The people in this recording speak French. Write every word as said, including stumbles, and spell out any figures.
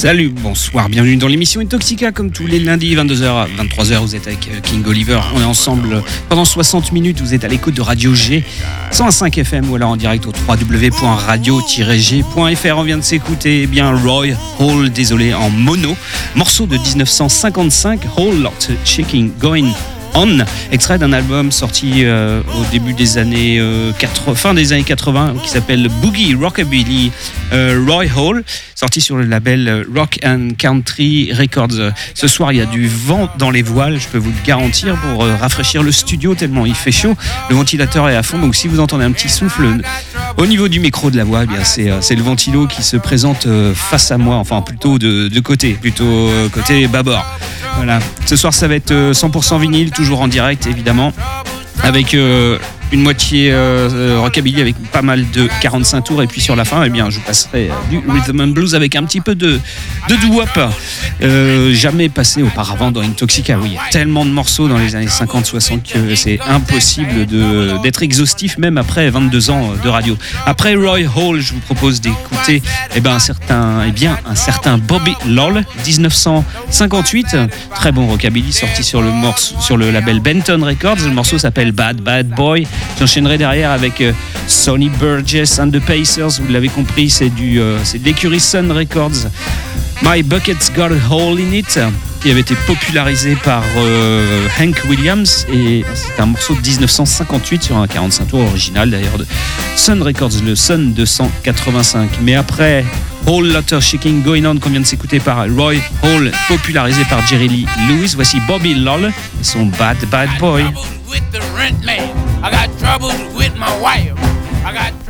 Salut, bonsoir, bienvenue dans l'émission Intoxica, comme tous les lundis, vingt-deux heures, vingt-trois heures, vous êtes avec King Oliver. On est ensemble pendant soixante minutes, vous êtes à l'écoute de Radio G, cent cinq F M ou alors en direct au w w w point radio tiret g point f r. On vient de s'écouter eh bien Roy Hall, désolé, en mono, morceau de dix-neuf cent cinquante-cinq, Whole Lot Shaking Going On, extrait d'un album sorti euh, au début des années euh, quatre-vingts, fin des années quatre-vingts, qui s'appelle Boogie Rockabilly euh, Roy Hall, sorti sur le label Rock and Country Records. Ce soir, il y a du vent dans les voiles, je peux vous le garantir, pour euh, rafraîchir le studio tellement il fait chaud. Le ventilateur est à fond, donc si vous entendez un petit souffle au niveau du micro de la voix, eh bien c'est, euh, c'est le ventilo qui se présente euh, face à moi, enfin plutôt de, de côté, plutôt euh, côté bâbord. Voilà. Ce soir, ça va être euh, cent pour cent vinyle, toujours en direct évidemment, avec euh, une moitié euh, rockabilly avec pas mal de quarante-cinq tours, et puis sur la fin, eh bien, je passerai euh, du rhythm and blues avec un petit peu de, de doo-wop. Euh, jamais passé auparavant dans Intoxica. Oui, il y a tellement de morceaux dans les années cinquante soixante que c'est impossible de, d'être exhaustif même après vingt-deux ans de radio. Après Roy Hall, je vous propose d'écouter eh ben, un, certain, eh bien, un certain Bobby Lowell, dix-neuf cent cinquante-huit, très bon rockabilly sorti sur le, morceau, sur le label Benton Records. Le morceau s'appelle Bad Bad Boy. J'enchaînerai derrière avec euh, Sonny Burgess and the Pacers, vous l'avez compris, c'est, du, euh, c'est de l'écurie Sun Records. My Bucket's Got a Hole in It, qui avait été popularisé par euh, Hank Williams, et c'est un morceau de dix-neuf cent cinquante-huit sur un quarante-cinq tours original d'ailleurs de Sun Records, le Sun deux cent quatre-vingt-cinq. Mais après Whole Lot Shaking Going On qu'on vient de s'écouter par Roy Hall, popularisé par Jerry Lee Lewis, voici Bobby Lowell et son Bad Bad Boy. I got troubles with my wife. I got